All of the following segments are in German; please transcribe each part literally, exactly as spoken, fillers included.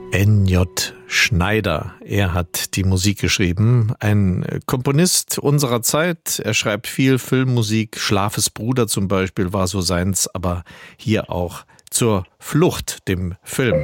N J Schneider, er hat die Musik geschrieben, ein Komponist unserer Zeit. Er schreibt viel Filmmusik, Schlafes Bruder zum Beispiel war so seins, aber hier auch zur Flucht, dem Film.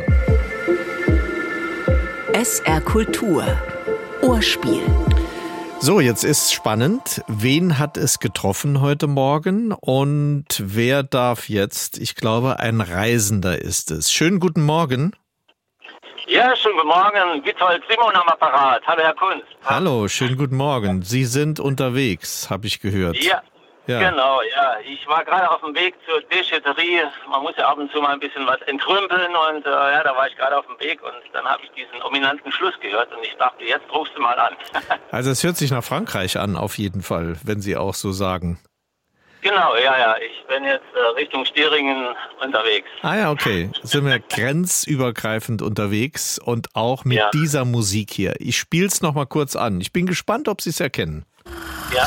S R Kultur, Ohrspiel. So, jetzt ist spannend. Wen hat es getroffen heute Morgen und wer darf jetzt? Ich glaube, ein Reisender ist es. Schönen guten Morgen. Ja, schönen guten Morgen. Witold Simon am Apparat. Hallo, Herr Kunz. Hallo, schönen guten Morgen. Sie sind unterwegs, habe ich gehört. Ja, ja, genau, ja. Ich war gerade auf dem Weg zur Déchetterie. Man muss ja ab und zu mal ein bisschen was entrümpeln und äh, ja, da war ich gerade auf dem Weg und dann habe ich diesen ominanten Schluss gehört und ich dachte, jetzt rufst du mal an. Also es hört sich nach Frankreich an, auf jeden Fall, wenn Sie auch so sagen. Genau, ja, ja. Ich bin jetzt äh, Richtung Stieringen unterwegs. Ah ja, okay. Sind wir grenzübergreifend unterwegs und auch mit Ja. dieser Musik hier. Ich spiel's noch mal kurz an. Ich bin gespannt, ob Sie es erkennen. Ja.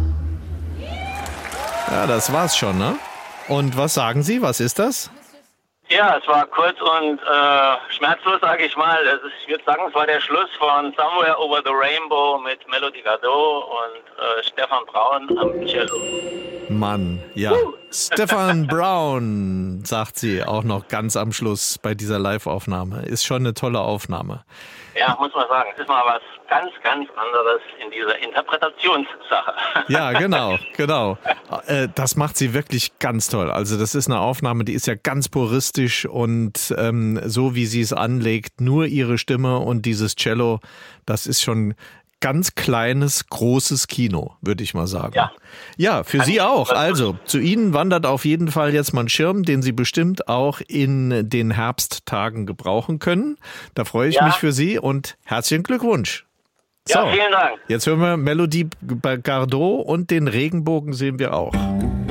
Ja, das war's schon, ne? Und was sagen Sie? Was ist das? Ja, es war kurz und äh, schmerzlos, sage ich mal. Es ist, ich würde sagen, es war der Schluss von Somewhere Over the Rainbow mit Melody Gardot und äh, Stefan Braun am Cello. Mann, ja. Stefan Brown, sagt sie auch noch ganz am Schluss bei dieser Live-Aufnahme. Ist schon eine tolle Aufnahme. Ja, muss man sagen, es ist mal was ganz, ganz anderes in dieser Interpretationssache. Ja, genau, genau. Äh, Das macht sie wirklich ganz toll. Also das ist eine Aufnahme, die ist ja ganz puristisch und ähm, so wie sie es anlegt, nur ihre Stimme und dieses Cello, das ist schon ganz kleines, großes Kino, würde ich mal sagen. Ja. Ja, für Kann Sie ich- auch. Also, zu Ihnen wandert auf jeden Fall jetzt mal ein Schirm, den Sie bestimmt auch in den Herbsttagen gebrauchen können. Da freue ich Ja. mich für Sie und herzlichen Glückwunsch. Ja, vielen Dank. Jetzt hören wir Melody Gardot und den Regenbogen sehen wir auch.